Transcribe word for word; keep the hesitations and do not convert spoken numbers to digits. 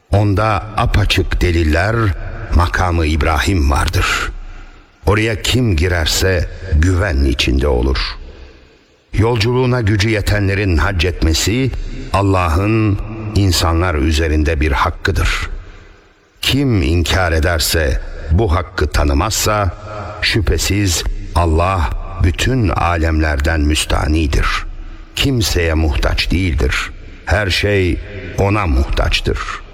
Onda apaçık deliller, makamı İbrahim vardır. Oraya kim girerse güven içinde olur. Yolculuğuna gücü yetenlerin hac etmesi Allah'ın insanlar üzerinde bir hakkıdır. Kim inkar ederse, bu hakkı tanımazsa, şüphesiz Allah bütün alemlerden müstanidir. Kimseye muhtaç değildir. Her şey ona muhtaçtır.